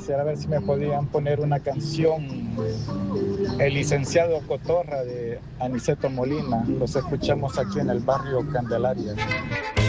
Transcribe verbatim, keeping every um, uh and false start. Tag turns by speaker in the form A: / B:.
A: quisiera ver si me podían poner una canción, El licenciado Cotorra de Aniceto Molina. Los escuchamos aquí en el barrio Candelaria.